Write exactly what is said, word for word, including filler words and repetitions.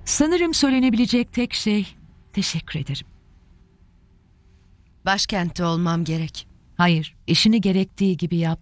Sanırım söylenebilecek tek şey teşekkür ederim. Başkentte olmam gerek. Hayır, işini gerektiği gibi yap